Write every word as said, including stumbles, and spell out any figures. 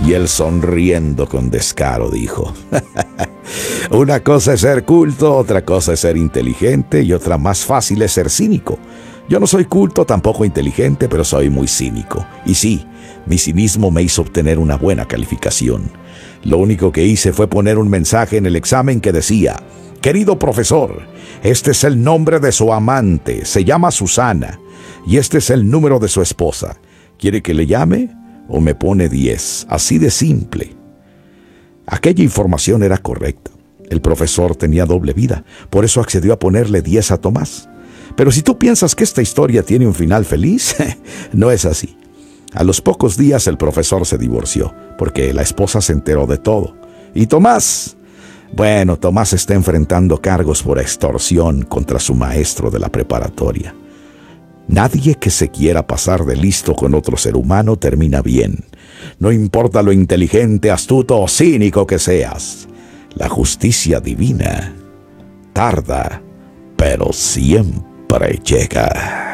Y él, sonriendo con descaro, dijo: una cosa es ser culto, otra cosa es ser inteligente y otra más fácil es ser cínico. Yo no soy culto, tampoco inteligente, pero soy muy cínico. Y sí, mi cinismo me hizo obtener una buena calificación. Lo único que hice fue poner un mensaje en el examen que decía: querido profesor, este es el nombre de su amante, se llama Susana, y este es el número de su esposa. ¿Quiere que le llame o me pone diez? Así de simple. Aquella información era correcta. El profesor tenía doble vida, por eso accedió a ponerle diez a Tomás. Pero si tú piensas que esta historia tiene un final feliz, no es así. A los pocos días el profesor se divorció, porque la esposa se enteró de todo. Y Tomás, bueno, Tomás está enfrentando cargos por extorsión contra su maestro de la preparatoria. Nadie que se quiera pasar de listo con otro ser humano termina bien. No importa lo inteligente, astuto o cínico que seas. La justicia divina tarda, pero siempre llega.